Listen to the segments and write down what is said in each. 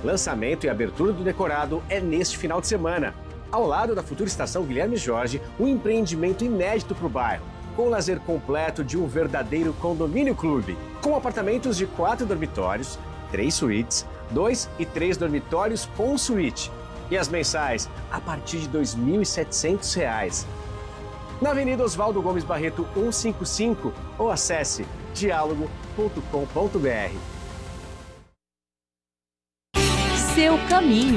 Lançamento e abertura do decorado é neste final de semana. Ao lado da futura estação Guilherme Jorge, um empreendimento inédito para o bairro, com o lazer completo de um verdadeiro condomínio clube, com apartamentos de 4 dormitórios, 3 suítes, 2 e 3 dormitórios com suíte. E as mensais a partir de R$ 2.700. Na Avenida Oswaldo Gomes Barreto 155 ou acesse dialogo.com.br. Seu caminho.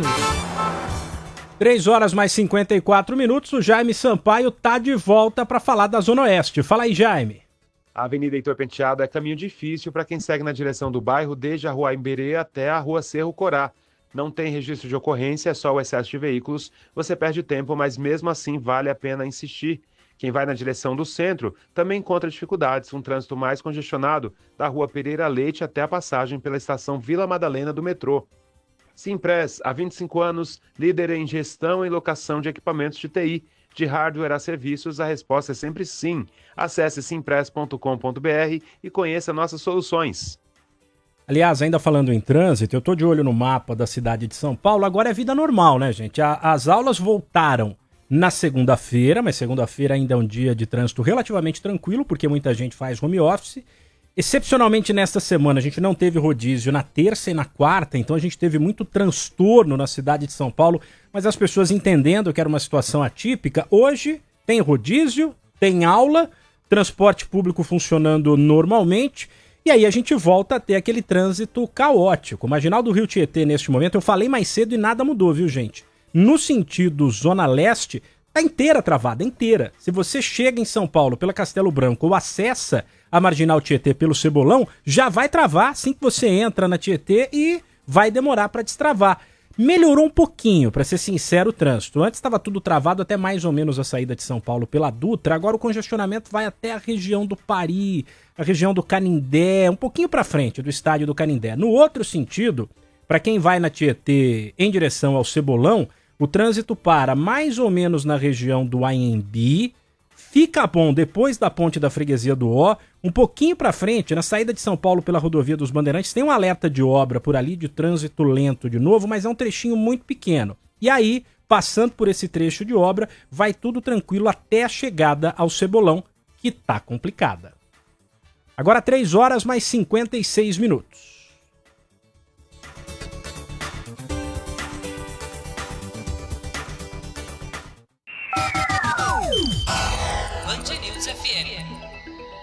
3h mais 54, o Jaime Sampaio tá de volta para falar da Zona Oeste. Fala aí, Jaime. A Avenida Heitor Penteado é caminho difícil para quem segue na direção do bairro, desde a Rua Imberê até a Rua Cerro Corá. Não tem registro de ocorrência, é só o excesso de veículos. Você perde tempo, mas mesmo assim vale a pena insistir. Quem vai na direção do centro também encontra dificuldades, um trânsito mais congestionado da Rua Pereira Leite até a passagem pela estação Vila Madalena do metrô. Simpress, há 25 anos, líder em gestão e locação de equipamentos de TI. De hardware a serviços, a resposta é sempre sim. Acesse simpress.com.br e conheça nossas soluções. Aliás, ainda falando em trânsito, eu tô de olho no mapa da cidade de São Paulo. Agora é vida normal, né, gente? As aulas voltaram na segunda-feira, mas segunda-feira ainda é um dia de trânsito relativamente tranquilo, porque muita gente faz home office. Excepcionalmente nesta semana a gente não teve rodízio na terça e na quarta, então a gente teve muito transtorno na cidade de São Paulo, mas as pessoas entendendo que era uma situação atípica. Hoje tem rodízio, tem aula, transporte público funcionando normalmente, e aí a gente volta a ter aquele trânsito caótico. Marginal do Rio Tietê neste momento, eu falei mais cedo e nada mudou, viu, gente? No sentido Zona Leste, tá inteira travada, inteira. Se você chega em São Paulo pela Castelo Branco ou acessa a Marginal Tietê pelo Cebolão, já vai travar assim que você entra na Tietê e vai demorar para destravar. Melhorou um pouquinho, para ser sincero, o trânsito. Antes estava tudo travado até mais ou menos a saída de São Paulo pela Dutra. Agora o congestionamento vai até a região do Pari, a região do Canindé, um pouquinho para frente do estádio do Canindé. No outro sentido, para quem vai na Tietê em direção ao Cebolão, o trânsito para mais ou menos na região do Anhembi, fica bom depois da ponte da Freguesia do Ó, um pouquinho para frente, na saída de São Paulo pela rodovia dos Bandeirantes, tem um alerta de obra por ali, de trânsito lento de novo, mas é um trechinho muito pequeno. E aí, passando por esse trecho de obra, vai tudo tranquilo até a chegada ao Cebolão, que tá complicada. Agora 3h mais 56. Band News FM.